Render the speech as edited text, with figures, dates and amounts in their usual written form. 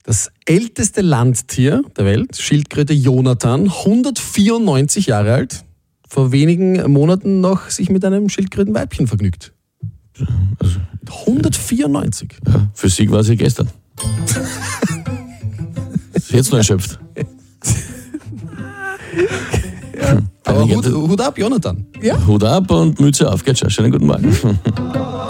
Das älteste Landtier der Welt, Schildkröte Jonathan, 194 Jahre alt, vor wenigen Monaten noch sich mit einem Schildkrötenweibchen vergnügt. Also, 194. ja, für sie quasi gestern. Ist jetzt noch erschöpft. Aber Hut ab, Jonathan. Hut ab und Mütze auf. Geht schon. Schönen guten Morgen.